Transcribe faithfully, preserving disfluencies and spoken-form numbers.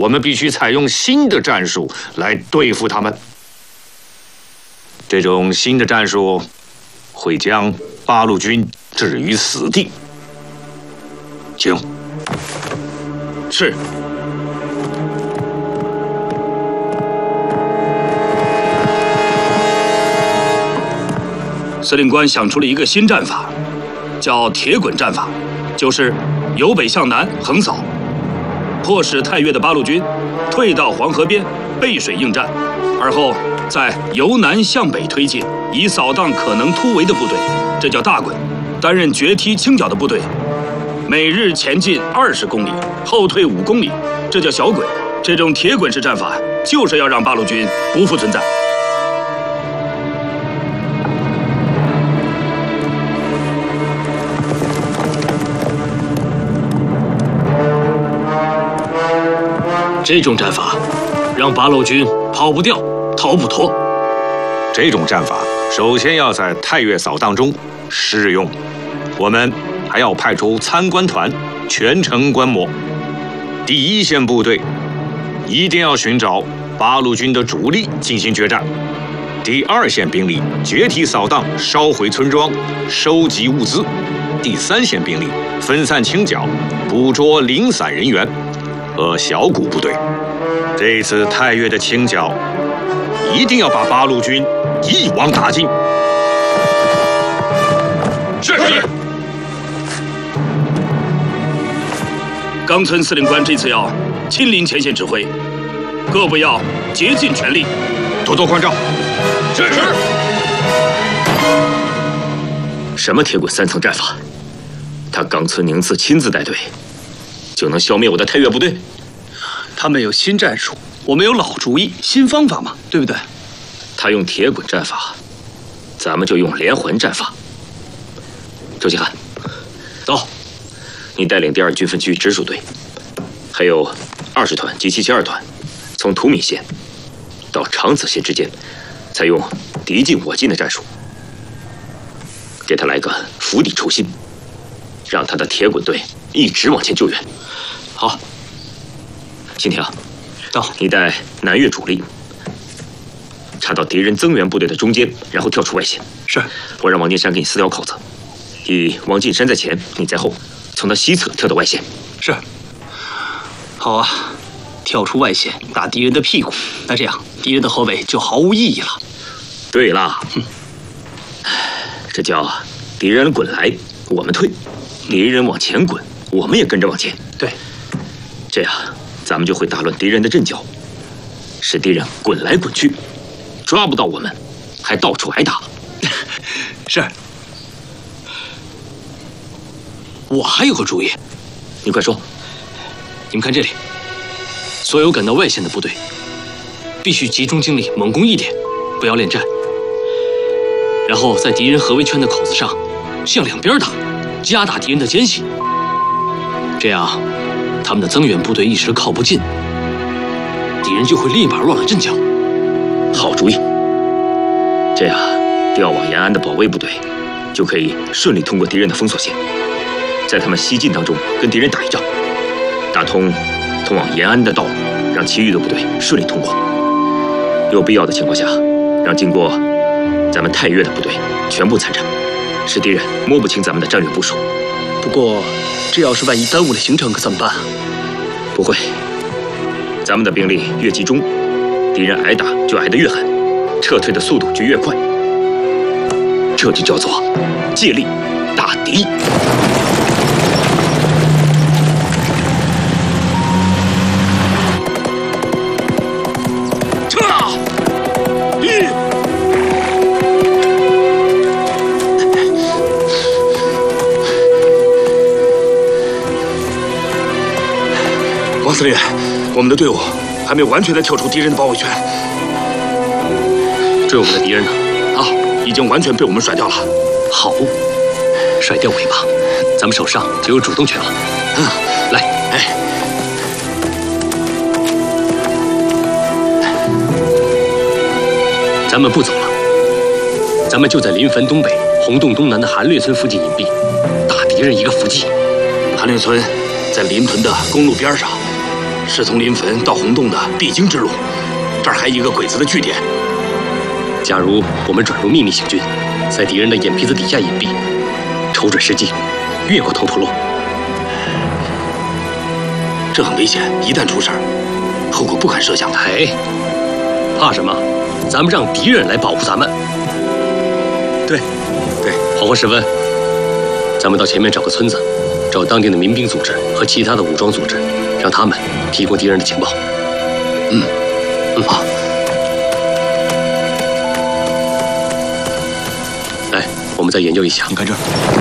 我们必须采用新的战术来对付他们。这种新的战术会将八路军置于死地。请。 是。司令官想出了一个新战法，叫铁滚战法，就是由北向南横扫，迫使太岳的八路军退到黄河边背水应战，而后再由南向北推进，以扫荡可能突围的部队，这叫大滚；担任决堤清剿的部队，每日前进二十公里，后退五公里，这叫小滚。这种铁滚式战法，就是要让八路军不复存在。 这种战法，让八路军跑不掉，逃不脱。 这种战法首先要在太岳扫荡中适用，我们还要派出参观团全程观摩。第一线部队一定要寻找八路军的主力进行决战。第二线兵力决堤扫荡，烧毁村庄，收集物资。第三线兵力分散清剿，捕捉零散人员和小股部队。这次太岳的清剿，一定要把八路军一网打尽。 是是。冈村司令官这次要亲临前线指挥，各部要竭尽全力， 多多关照。 是是。 什么铁滚三层战法？他冈村宁次亲自带队，就能消灭我的太岳部队？ 他们有新战术，我们有老主意、新方法嘛，对不对？ 他用铁滚战法，咱们就用连环战法。周继汉，到，你带领第二军分区直属队，还有二十团及七七二团，从图米县到长子县之间，采用敌进我进的战术，给他来个釜底抽薪，让他的铁滚队一直往前救援。好。新亭，到，你带南越主力插到敌人增援部队的中间，然后跳出外线。 是。 我让王金山给你撕掉口子，以王进山在前，你在后，从他西侧跳到外线。 是。好啊，跳出外线打敌人的屁股，那这样敌人的后背就毫无意义了。 对了，哼，这叫敌人滚来，我们退；敌人往前滚，我们也跟着往前。 对， 这样咱们就会打乱敌人的阵脚，使敌人滚来滚去，抓不到我们，还到处挨打。 是。我还有个主意， 你快说。 你们看这里，所有赶到外线的部队，必须集中精力猛攻一点，不要恋战。然后在敌人合围圈的口子上，向两边打，加大敌人的间隙。这样，他们的增援部队一时靠不近，敌人就会立马乱了阵脚。 好主意。这样，调往延安的保卫部队就可以顺利通过敌人的封锁线，在他们西进当中跟敌人打一仗，打通通往延安的道路，让其余的部队顺利通过。有必要的情况下，让经过咱们太岳的部队全部参战，使敌人摸不清咱们的战略部署。 不过，这要是万一耽误了行程，可怎么办啊？ 不会，咱们的兵力越集中，敌人挨打就挨得越狠，撤退的速度就越快。这就叫做借力打敌。 撤！一。王司令，我们的队伍还没有完全的跳出敌人的包围圈。 追我们的敌人呢？ 啊，已经完全被我们甩掉了。 好，甩掉尾巴，咱们手上就有主动权了。 嗯， 来， 哎， 咱们不走了，咱们就在临汾东北红洞东南的韩略村附近隐蔽，打敌人一个伏击。 韩略村在临汾的公路边上， 是从临汾到洪洞的必经之路，这儿还有一个鬼子的据点。 假如我们转入秘密行军，在敌人的眼皮子底下隐蔽，瞅准时机，越过腾陀洛， 这很危险，一旦出事儿，后果不堪设想。 哎，怕什么？咱们让敌人来保护咱们。 对，对。 黄昏时分，咱们到前面找个村子，找当地的民兵组织和其他的武装组织，让他们提供敌人的情报。 嗯，嗯，好。 来，我们再研究一下。 你看这儿。